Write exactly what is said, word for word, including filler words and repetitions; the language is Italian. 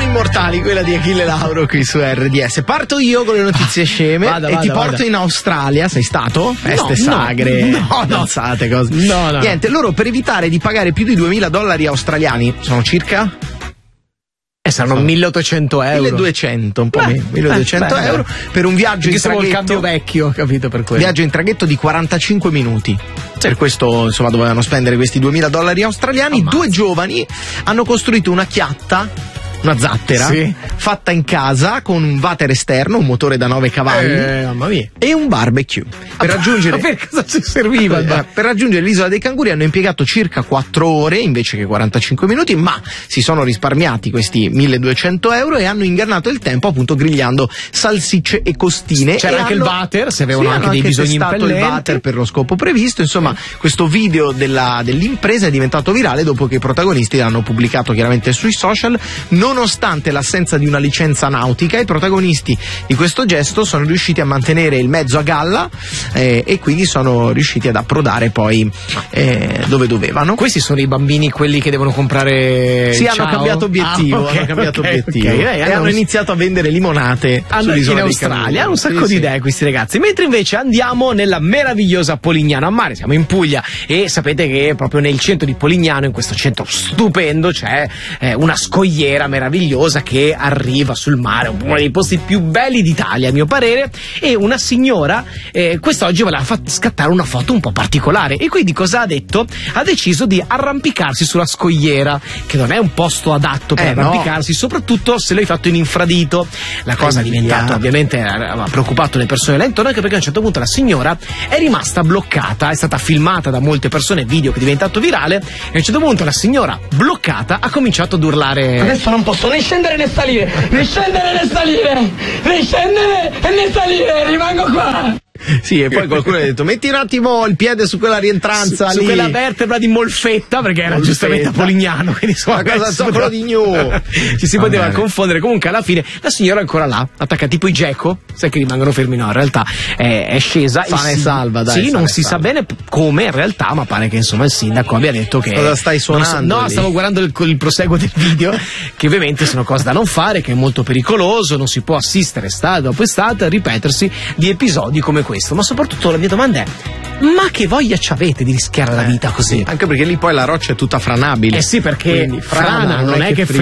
immortali, quella di Achille Lauro qui su R D S. Parto io con le notizie sceme vada, e vada, ti vada. porto in Australia. Sei stato? Feste no, sagre, no, danzate, cose. No, no. Niente, loro per evitare di pagare più di duemila dollari australiani, sono circa? Eh, saranno milleottocento euro. milleduecento, un po' Beh, meno, milleduecento beh, euro per un viaggio Perché in siamo il traghetto. cambio vecchio, capito, per quello. Viaggio in traghetto di quarantacinque minuti. Per questo, insomma, dovevano spendere questi duemila dollari australiani. Ammazza. Due giovani hanno costruito una chiatta, una zattera, Sì. fatta in casa con un water esterno, un motore da nove cavalli Eh, mamma mia. e un barbecue. Per raggiungere, Per cosa ci serviva? il eh, bar- per raggiungere l'isola dei canguri hanno impiegato circa quattro ore invece che quarantacinque minuti, ma si sono risparmiati questi milleduecento euro e hanno ingannato il tempo appunto grigliando salsicce e costine. C'era E anche hanno- il water, se avevano Sì, anche hanno dei bisogni testato il impellenti. water per lo scopo previsto. Insomma, questo video della- dell'impresa è diventato virale dopo che i protagonisti l'hanno pubblicato chiaramente sui social. Nonostante l'assenza di una licenza nautica, i protagonisti di questo gesto sono riusciti a mantenere il mezzo a galla eh, e quindi sono riusciti ad approdare poi eh, dove dovevano. Questi sono i bambini, quelli che devono comprare. Sì, il hanno ciao? cambiato obiettivo, Ah, ok, hanno cambiato ok, obiettivo. ok. Eh, e hanno hanno un- iniziato a vendere limonate Hanno sull'isola in dei Australia, Canguri. hanno un sacco Sì, di sì. idee questi ragazzi. Mentre invece andiamo nella meravigliosa Polignano a mare, siamo in Puglia e sapete che proprio nel centro di Polignano, in questo centro stupendo, c'è eh, una scogliera meravigliosa che arriva sul mare, uno dei posti più belli d'Italia a mio parere, e una signora eh, quest'oggi voleva far scattare una foto un po' particolare e quindi cosa ha detto? Ha deciso di arrampicarsi sulla scogliera, che non è un posto adatto per Eh, no. arrampicarsi, soprattutto se l'hai fatto in infradito. La cosa è Ahia. diventata ovviamente, ha preoccupato le persone là intorno, anche perché a un certo punto la signora è rimasta bloccata, è stata filmata da molte persone, video che è diventato virale, e a un certo punto la signora bloccata ha cominciato ad urlare: Adesso non posso né scendere né salire, né scendere né salire, né scendere e né salire, rimango qua. Sì, e poi qualcuno ha detto metti un attimo il piede su quella rientranza su lì. quella vertebra di Molfetta, perché era Molfetta. giustamente a Polignano, quindi insomma, Ma cosa si zoccolo poteva- di gnu? ci si Va poteva bene. confondere. Comunque alla fine la signora è ancora là, attaccata tipo i geco, sai che rimangono fermi. No, in realtà è, è scesa Sana il e sin- salva, dai, sì, sana non e si sa salva. bene p- come in realtà, ma pare che insomma il sindaco abbia detto che Cosa stai non so- suonando no, lì? stavo guardando il, il proseguo del video, che ovviamente sono cose da non fare, che è molto pericoloso, non si può assistere estate dopo estate a ripetersi di episodi come questo. Ma soprattutto la mia domanda è: ma che voglia ci avete di rischiare la vita così? Anche perché lì poi la roccia è tutta franabile. Eh sì, perché Quindi frana, non è che